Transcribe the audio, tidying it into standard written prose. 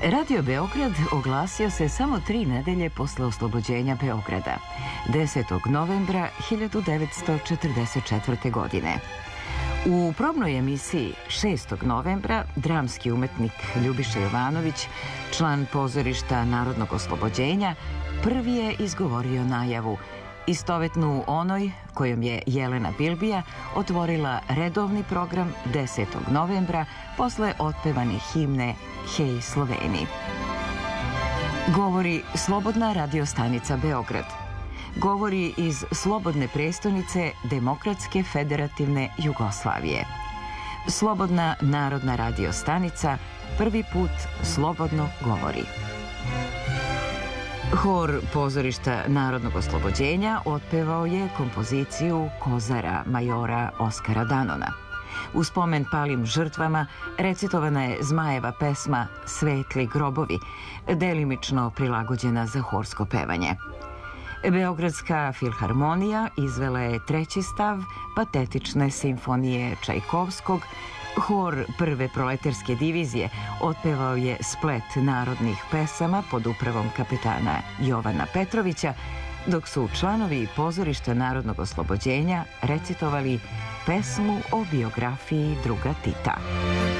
Radio Beograd oglasio se samo 3 nedelje posle oslobođenja Beograda, 10. novembra 1944. godine. U probnoj emisiji 6. novembra dramski umetnik Ljubiša Jovanović, član pozorišta Narodnog oslobođenja, prvi je izgovorio najavu, istovetnu onoj kojom je Jelena Bilbija otvorila redovni program 10. novembra posle otpevane himne Hej Sloveni. Govori Slobodna radiostanica Beograd. Govori iz slobodne prestonice Demokratske federativne Jugoslavije. Slobodna narodna radiostanica prvi put slobodno govori. Hor pozorišta Narodnog oslobođenja otpevao je kompoziciju Kozara majora Oskara Danona. U spomen palim žrtvama recitovana je Zmajeva pesma Svetli grobovi, delimično prilagođena za horsko pevanje. Beogradska filharmonija izvela je 3. stav patetične simfonije Čajkovskog. Hor prve proletarske divizije otpevao je splet narodnih pesama pod upravom kapetana Jovana Petrovića, dok su članovi pozorišta Narodnog oslobođenja recitovali pesmu o biografiji druga Tita.